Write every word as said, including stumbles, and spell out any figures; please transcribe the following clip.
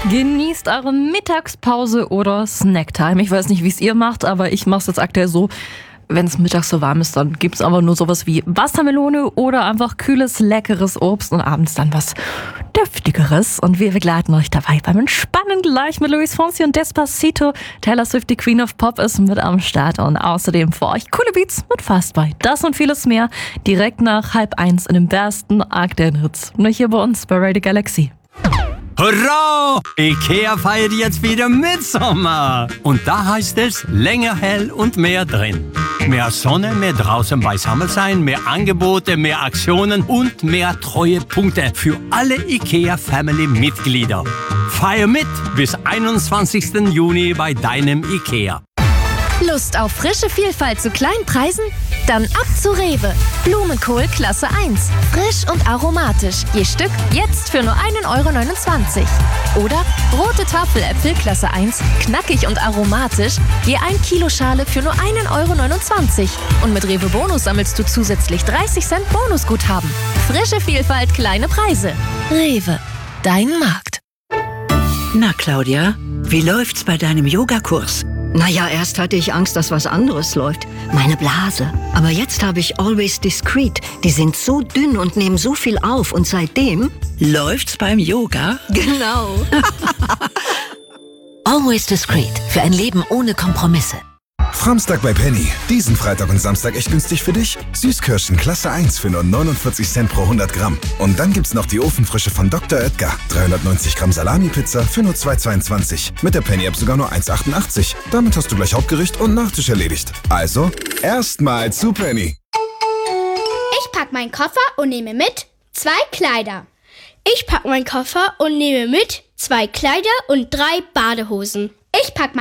Genießt eure Mittagspause oder Snacktime. Ich weiß nicht, wie es ihr macht, aber ich mache es jetzt aktuell so, wenn es mittags so warm ist, dann gibt es aber nur sowas wie Wassermelone oder einfach kühles, leckeres Obst und abends dann was Deftigeres. Und wir begleiten euch dabei beim Entspannen gleich mit Luis Fonsi und Despacito. Taylor Swift, die Queen of Pop, ist mit am Start und außerdem für euch coole Beats mit Fastby. Das und vieles mehr direkt nach halb eins in dem besten aktuellen Hits. Nur hier bei uns bei Radio Galaxy. Hurra! IKEA feiert jetzt wieder Mitsommer. Und da heißt es länger hell und mehr drin. Mehr Sonne, mehr draußen beisammen sein, mehr Angebote, mehr Aktionen und mehr Treuepunkte für alle IKEA-Family-Mitglieder. Feier mit bis einundzwanzigsten Juni bei deinem IKEA. Lust auf frische Vielfalt zu kleinen Preisen? Dann ab zu Rewe. Blumenkohl Klasse eins. Frisch und aromatisch. Je Stück jetzt für nur einen Euro neunundzwanzig. Oder rote Tafeläpfel Klasse eins. Knackig und aromatisch. Je ein Kilo Schale für nur einen Euro neunundzwanzig. Und mit Rewe Bonus sammelst du zusätzlich dreißig Cent Bonusguthaben. Frische Vielfalt, kleine Preise. Rewe. Dein Markt. Na, Claudia, wie läuft's bei deinem Yogakurs? Naja, erst hatte ich Angst, dass was anderes läuft. Meine Blase. Aber jetzt habe ich Always Discreet. Die sind so dünn und nehmen so viel auf. Und seitdem... Läuft's beim Yoga? Genau. Always Discreet. Für ein Leben ohne Kompromisse. Framstag bei Penny. Diesen Freitag und Samstag echt günstig für dich. Süßkirschen Klasse eins für nur neunundvierzig Cent pro hundert Gramm. Und dann gibt's noch die Ofenfrische von Doktor Oetker. dreihundertneunzig Gramm Salami-Pizza für nur zwei Euro zweiundzwanzig. Mit der Penny-App sogar nur eins Euro achtundachtzig. Damit hast du gleich Hauptgericht und Nachtisch erledigt. Also, erstmal zu Penny. Ich pack meinen Koffer und nehme mit zwei Kleider. Ich pack meinen Koffer und nehme mit zwei Kleider und drei Badehosen. Ich pack